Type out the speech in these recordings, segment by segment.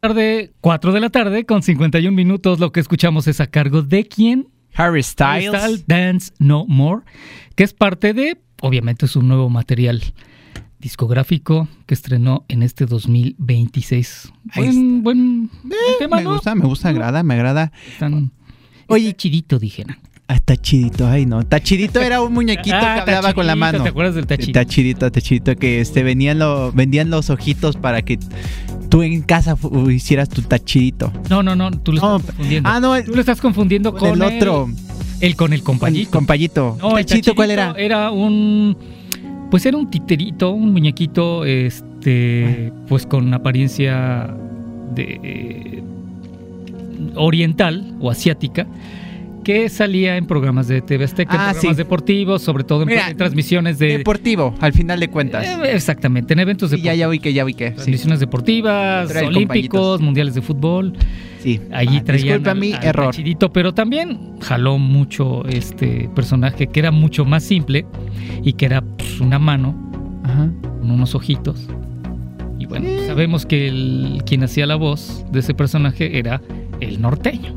4 de la tarde con 51 minutos. Lo que escuchamos es a cargo de ¿quién? Harry Styles. Dance No More, que es parte de, obviamente, su nuevo material discográfico que estrenó en este 2026. Buen tema, me ¿no? Me gusta, me agrada. Oye, está chidito, dijera. Tachidito, ay no. Tachidito era un muñequito que hablaba con la mano. ¿Te acuerdas del Tachidito? Tachidito, que vendían los ojitos para que tú en casa hicieras tu Tachidito. No, tú lo estás confundiendo. Tú lo estás confundiendo con el otro. Con el compayito. Compayito. No, ¿Tachidito cuál era? Era un titerito, un muñequito, pues con apariencia de oriental o asiática, que salía en programas de TV Azteca, en programas deportivos, sobre todo en transmisiones de... Deportivo, al final de cuentas. Exactamente, en eventos deportivos. Ya vi que. Transmisiones deportivas, olímpicos, mundiales de fútbol. Sí. Allí traían disculpa mi error. Chidito, pero también jaló mucho este personaje que era mucho más simple y que era pues, una mano con unos ojitos. Y bueno, sabemos que quien hacía la voz de ese personaje era el norteño.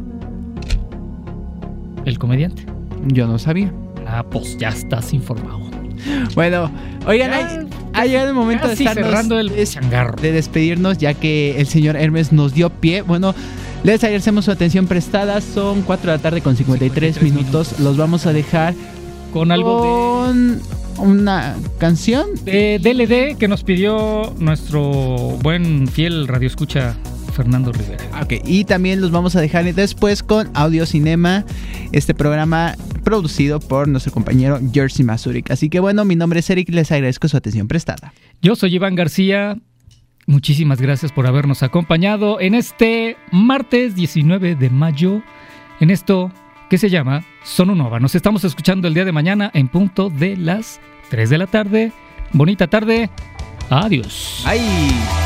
El comediante. Yo no sabía. Pues ya estás informado. Bueno, oigan, ha llegado el momento de estar cerrando el changarro, de despedirnos, ya que el señor Hermes nos dio pie. Bueno, les agradecemos su atención prestada. Son 4 de la tarde con 53 minutos. Los vamos a dejar con algo una canción de DLD que nos pidió nuestro buen fiel radioescucha Fernando Rivera. Ok, y también los vamos a dejar después con Audio Cinema, este programa producido por nuestro compañero Jersey Mazurik. Así que bueno, mi nombre es Eric y les agradezco su atención prestada. Yo soy Iván García. Muchísimas gracias por habernos acompañado en este martes 19 de mayo, en esto que se llama Sonunova. Nos estamos escuchando el día de mañana en punto de las 3 de la tarde. Bonita tarde. Adiós. ¡Ay!